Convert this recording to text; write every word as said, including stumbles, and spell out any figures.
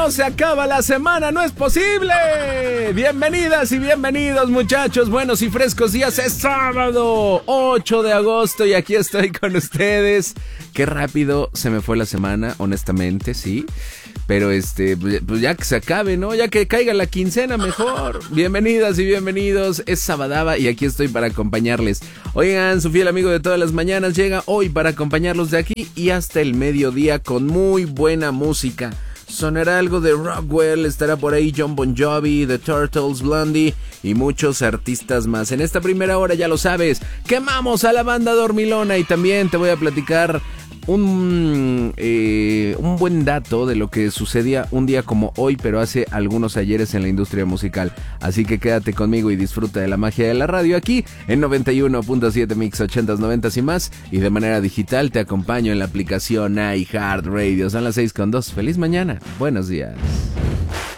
no se acaba la semana, no es posible. Bienvenidas y bienvenidos, muchachos, buenos y frescos días. Es sábado ocho de agosto y aquí estoy con ustedes. Qué rápido se me fue la semana, honestamente, sí. Pero este, pues ya que se acabe, ¿no? Ya que caiga la quincena mejor. Bienvenidas y bienvenidos, es Sabadaba y aquí estoy para acompañarles. Oigan, su fiel amigo de todas las mañanas llega hoy para acompañarlos de aquí y hasta el mediodía con muy buena música. Sonará algo de Rockwell, estará por ahí John Bon Jovi, The Turtles, Blondie y muchos artistas más. En esta primera hora, ya lo sabes, quemamos a la banda dormilona y también te voy a platicar un, eh, un buen dato de lo que sucedía un día como hoy, pero hace algunos ayeres en la industria musical. Así que quédate conmigo y disfruta de la magia de la radio aquí en noventa y uno punto siete Mix ochentas, noventas y más. Y de manera digital te acompaño en la aplicación iHeartRadio. Son las seis con dos. Feliz mañana. Buenos días.